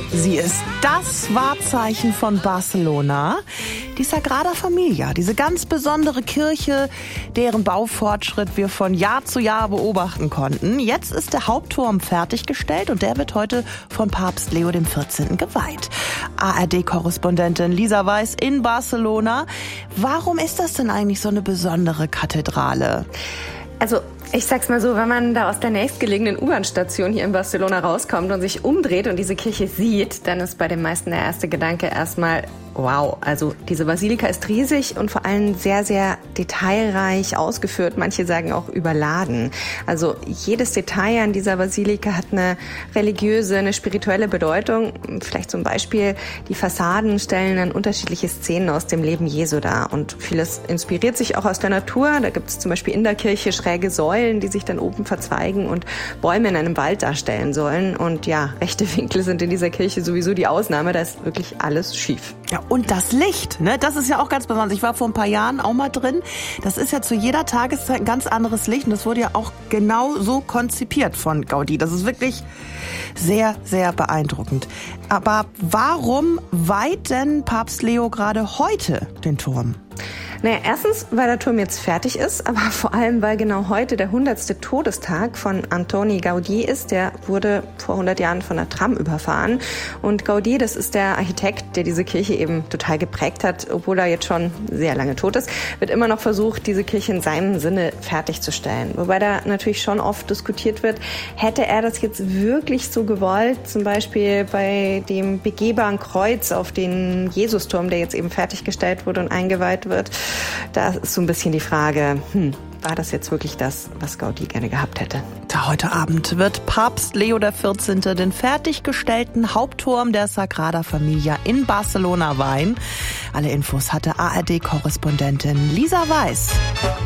Sie ist das Wahrzeichen von Barcelona, die Sagrada Familia, diese ganz besondere Kirche, deren Baufortschritt wir von Jahr zu Jahr beobachten konnten. Jetzt ist der Hauptturm fertiggestellt und der wird heute von Papst Leo XIV. Geweiht. ARD-Korrespondentin Lisa Weiß in Barcelona. Warum ist das denn eigentlich so eine besondere Kathedrale? Also, ich sag's mal so, wenn man da aus der nächstgelegenen U-Bahn-Station hier in Barcelona rauskommt und sich umdreht und diese Kirche sieht, dann ist bei den meisten der erste Gedanke erstmal, wow, also diese Basilika ist riesig und vor allem sehr, sehr detailreich ausgeführt. Manche sagen auch überladen. Also jedes Detail an dieser Basilika hat eine religiöse, eine spirituelle Bedeutung. Vielleicht zum Beispiel die Fassaden stellen dann unterschiedliche Szenen aus dem Leben Jesu dar. Und vieles inspiriert sich auch aus der Natur. Da gibt es zum Beispiel in der Kirche schräge Säulen, die sich dann oben verzweigen und Bäume in einem Wald darstellen sollen. Und ja, rechte Winkel sind in dieser Kirche sowieso die Ausnahme. Da ist wirklich alles schief. Ja, und das Licht, ne? Das ist ja auch ganz besonders. Ich war vor ein paar Jahren auch mal drin. Das ist ja zu jeder Tageszeit ein ganz anderes Licht. Und das wurde ja auch genau so konzipiert von Gaudí. Das ist wirklich sehr, sehr beeindruckend. Aber warum weiht denn Papst Leo gerade heute den Turm? Naja, erstens, weil der Turm jetzt fertig ist, aber vor allem, weil genau heute der 100. Todestag von Antoni Gaudí ist. Der wurde vor 100 Jahren von einer Tram überfahren. Und Gaudí, das ist der Architekt, der diese Kirche eben total geprägt hat, obwohl er jetzt schon sehr lange tot ist, wird immer noch versucht, diese Kirche in seinem Sinne fertigzustellen. Wobei da natürlich schon oft diskutiert wird, hätte er das jetzt wirklich so gewollt, zum Beispiel bei dem begehbaren Kreuz auf den Jesusturm, der jetzt eben fertiggestellt wurde und eingeweiht wird. Da ist so ein bisschen die Frage, war das jetzt wirklich das, was Gaudí gerne gehabt hätte? Heute Abend wird Papst Leo XIV. Den fertiggestellten Hauptturm der Sagrada Familia in Barcelona weihen. Alle Infos hatte ARD-Korrespondentin Lisa Weiß.